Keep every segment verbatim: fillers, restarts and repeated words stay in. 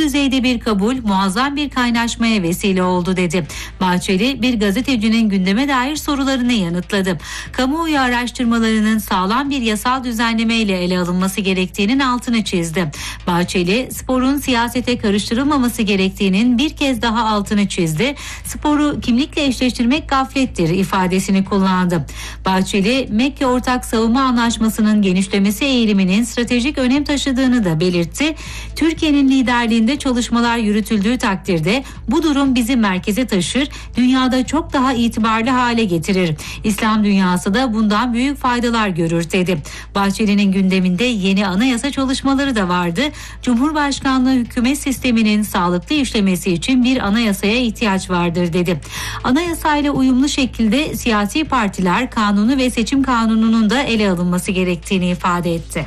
düzeyde bir kabul muazzam bir kaynaşmaya vesile oldu dedi. Bahçeli bir gazetecinin gündeme dair sorularını yanıtladı. Kamuoyu araştırmalarının sağlam bir yasal düzenlemeyle ele alınması gerektiğinin altını çizdi. Bahçeli sporun siyasete karıştırılmaması gerektiğinin bir kez daha altını çizdi. Sporu kimlikle eşleştirmek gaflettir ifadesini kullandı. Bahçeli, Mekke Ortak Savunma Anlaşması'nın genişlemesi eğiliminin stratejik önem taşıdığını da belirtti. Türkiye'nin liderliğinde çalışmalar yürütüldüğü takdirde bu durum bizi merkeze taşır, dünyada çok daha itibarlı hale getirir. İslam dünyası da bundan büyük faydalar görür dedi. Bahçeli'nin gündeminde yeni anayasa çalışmaları da vardı. Cumhurbaşkanlığı hükümet sisteminin sağlıklı işlemesi için bir anayasaya ihtiyaç vardır dedi. Anayasayla uyumlu şekilde siyasi partiler kanunu ve seçim kanununun da ele alınması gerektiğini ifade etti.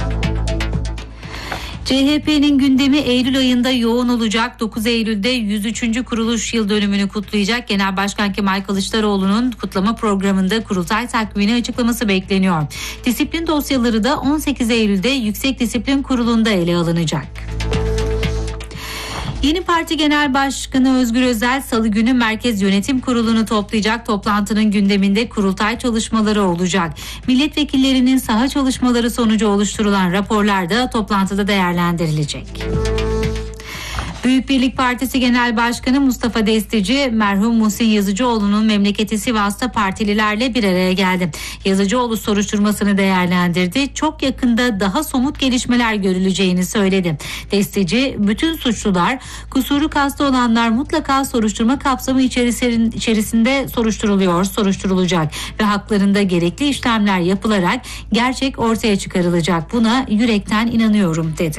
C H P'nin gündemi Eylül ayında yoğun olacak. dokuz Eylül'de yüz üçüncü kuruluş yıl dönümünü kutlayacak. Genel Başkan Kemal Kılıçdaroğlu'nun kutlama programında kurultay takvimini açıklaması bekleniyor. Disiplin dosyaları da on sekiz Eylül'de Yüksek Disiplin Kurulu'nda ele alınacak. Yeni Parti Genel Başkanı Özgür Özel Salı günü Merkez Yönetim Kurulu'nu toplayacak. Toplantının gündeminde kurultay çalışmaları olacak. Milletvekillerinin saha çalışmaları sonucu oluşturulan raporlar da toplantıda değerlendirilecek. Büyük Birlik Partisi Genel Başkanı Mustafa Destici, merhum Muhsin Yazıcıoğlu'nun memleketi Sivas'ta partililerle bir araya geldi. Yazıcıoğlu soruşturmasını değerlendirdi. Çok yakında daha somut gelişmeler görüleceğini söyledi. Destici, bütün suçlular, kusuru kastı olanlar mutlaka soruşturma kapsamı içerisinde soruşturuluyor, soruşturulacak ve haklarında gerekli işlemler yapılarak gerçek ortaya çıkarılacak. Buna yürekten inanıyorum dedi.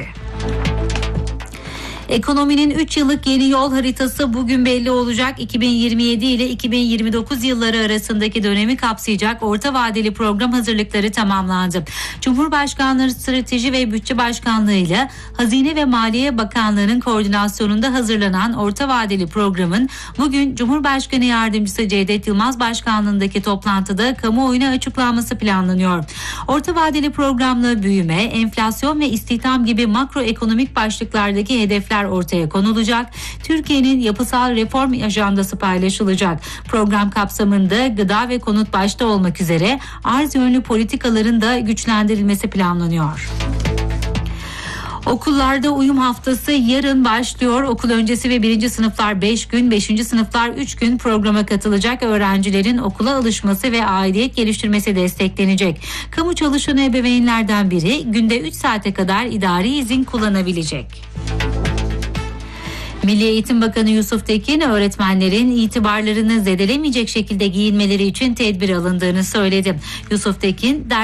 Ekonominin üç yıllık yeni yol haritası bugün belli olacak. iki bin yirmi yedi ile iki bin yirmi dokuz yılları arasındaki dönemi kapsayacak orta vadeli program hazırlıkları tamamlandı. Cumhurbaşkanlığı Strateji ve Bütçe Başkanlığı ile Hazine ve Maliye Bakanlığı'nın koordinasyonunda hazırlanan orta vadeli programın bugün Cumhurbaşkanı Yardımcısı Cevdet Yılmaz Başkanlığındaki toplantıda kamuoyuna açıklanması planlanıyor. Orta vadeli programla büyüme, enflasyon ve istihdam gibi makroekonomik başlıklardaki hedefler ortaya konulacak. Türkiye'nin yapısal reform ajandası paylaşılacak. Program kapsamında gıda ve konut başta olmak üzere arz yönlü politikaların da güçlendirilmesi planlanıyor. Okullarda uyum haftası yarın başlıyor. Okul öncesi ve birinci sınıflar beş gün, beşinci sınıflar üç gün programa katılacak. Öğrencilerin okula alışması ve aidiyet geliştirmesi desteklenecek. Kamu çalışanı ebeveynlerden biri günde üç saate kadar idari izin kullanabilecek. Milli Eğitim Bakanı Yusuf Tekin, öğretmenlerin itibarlarını zedelemeyecek şekilde giyinmeleri için tedbir alındığını söyledi. Yusuf Tekin,